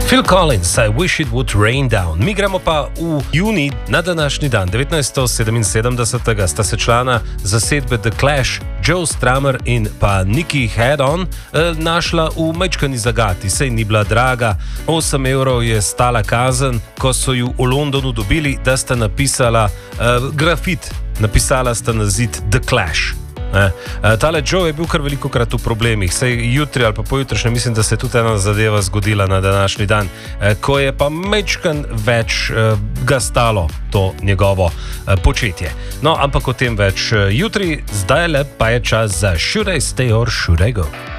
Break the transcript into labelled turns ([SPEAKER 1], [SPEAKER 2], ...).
[SPEAKER 1] Phil Collins, I Wish It Would Rain Down. Mi gremo pa v juni na današnji dan, 1977, sta se člana zasedbe The Clash, Joe Strummer in pa Nicky Haddon, našla v majčkani zagati. Sej ni bila draga, 8 evrov je stala kazen, ko so ju v Londonu dobili, da sta napisala grafit, napisala sta na zid The Clash. Tale Joe je bil kar veliko krat v problemih, sej jutri ali pa pojutrišnje mislim, da se je tudi ena zadeva zgodila na današnji dan, ko je pa mečkan več ga stalo to njegovo početje. No, ampak o tem več jutri, zdaj le pa je čas za Should I Stay or Should I Go?